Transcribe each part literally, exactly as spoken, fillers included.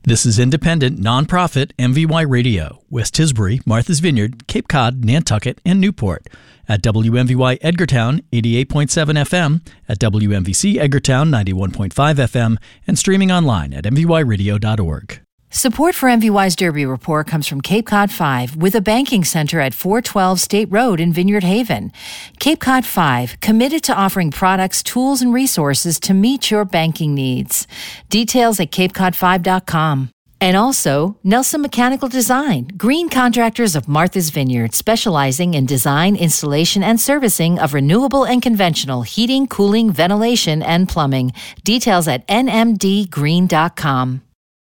This is independent, nonprofit M V Y Radio, West Tisbury, Martha's Vineyard, Cape Cod, Nantucket, and Newport. At W M V Y Edgartown, eighty-eight point seven F M, at W M V C Edgartown, ninety-one point five F M, and streaming online at m v y radio dot org. Support for M V Y's Derby Report comes from Cape Cod five, with a banking center at four twelve State Road in Vineyard Haven. Cape Cod five, committed to offering products, tools, and resources to meet your banking needs. Details at cape cod five dot com. And also, Nelson Mechanical Design, green contractors of Martha's Vineyard, specializing in design, installation, and servicing of renewable and conventional heating, cooling, ventilation, and plumbing. Details at n m d green dot com.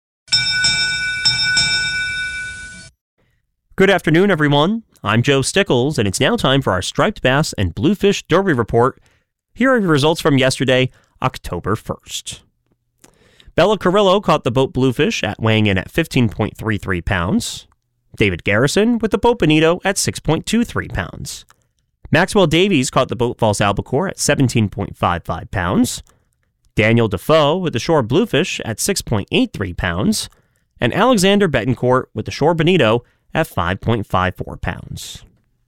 Good afternoon, everyone. I'm Joe Stickles, and it's now time for our Striped Bass and Bluefish Derby Report. Here are the results from yesterday, October first. Bella Carrillo caught the boat Bluefish at weighing in at fifteen point three three pounds. David Garrison with the boat Bonito at six point two three pounds. Maxwell Davies caught the boat False Albacore at seventeen point five five pounds. Daniel Defoe with the Shore Bluefish at six point eight three pounds. And Alexander Betancourt with the Shore Bonito at five point five four pounds.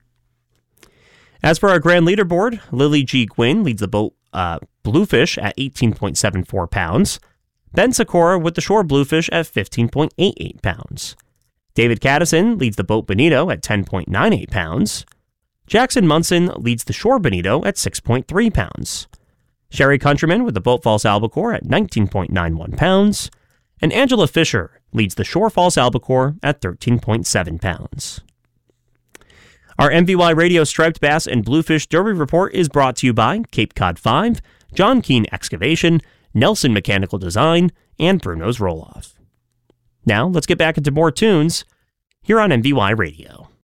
As for our grand leaderboard, Lily G. Gwynn leads the boat uh, Bluefish at eighteen point seven four pounds. Ben Sakura with the Shore Bluefish at fifteen point eight eight pounds. David Caddison leads the boat Bonito at ten point nine eight pounds. Jackson Munson leads the Shore Bonito at six point three pounds. Sherry Countryman with the boat False Albacore at nineteen point nine one pounds. And Angela Fisher leads the Shore False Albacore at thirteen point seven pounds. Our M V Y Radio Striped Bass and Bluefish Derby Report is brought to you by Cape Cod five, John Keane Excavation, Nelson Mechanical Design, and Bruno's Roll-Off. Now, let's get back into more tunes here on M V Y Radio.